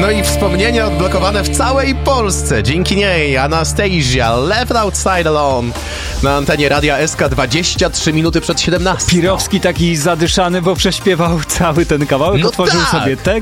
No i wspomnienia odblokowane w całej Polsce. Dzięki niej Anastasia, Left Outside Alone na antenie Radia SK 23 minuty przed 17. Pirowski taki zadyszany, bo prześpiewał cały ten kawałek, No otworzył tak. sobie tekst.